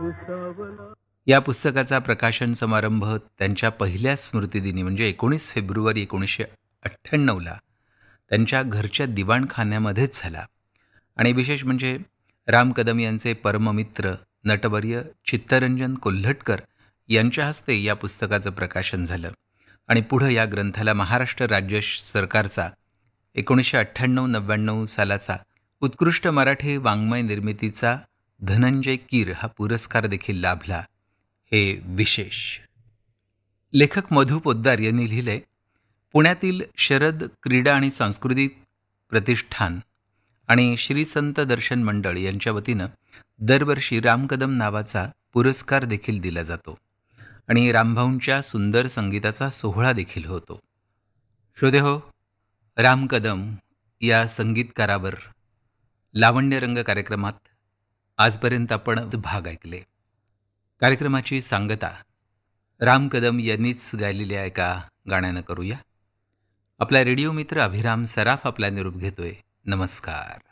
या पुस्तकाचा प्रकाशन समारंभ त्यांच्या पहिल्या स्मृतिदिनी म्हणजे 19 फेब्रुवारी 1998ला त्यांच्या घरच्या दिवाणखान्यामध्येच झाला. आणि विशेष म्हणजे राम कदम यांचे परममित्र नटवर्य चित्तरंजन कोल्हटकर यांच्या हस्ते या पुस्तकाचं प्रकाशन झालं. आणि पुढं या ग्रंथाला महाराष्ट्र राज्य सरकारचा 1998-99 सालाचा उत्कृष्ट मराठी वाङ्मय निर्मितीचा धनंजय कीर हा पुरस्कार देखील लाभला. हे विशेष. लेखक मधु पोद्दार यांनी लिहिलंय, पुण्यातील शरद क्रीडा आणि सांस्कृतिक प्रतिष्ठान आणि श्री संत दर्शन मंडळ यांच्या वतीनं दरवर्षी राम कदम नावाचा पुरस्कार देखील दिला जातो आणि रामभाऊंच्या सुंदर संगीताचा सोहळा देखील होतो. श्रोतेहो, राम कदम या संगीतकारावर लावण्यरंग कार्यक्रमात आजपर्यंत आपण भाग ऐकले. कार्यक्रमाची सांगता राम कदम यांनीच गायलेल्या एका गाण्यानं करूया. आपला रेडिओ मित्र अभिराम सराफ आपला निरोप घेतोय. नमस्कार.